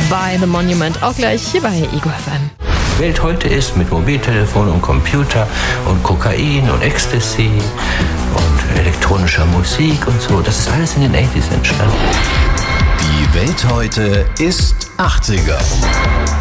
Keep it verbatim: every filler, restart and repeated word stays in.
bei The Monument. Auch gleich hier bei Ego F M. Welt heute ist mit Mobiltelefon und Computer und Kokain und Ecstasy und elektronischer Musik und so. Das ist alles in den achtziger entstanden. Die Welt heute ist achtziger.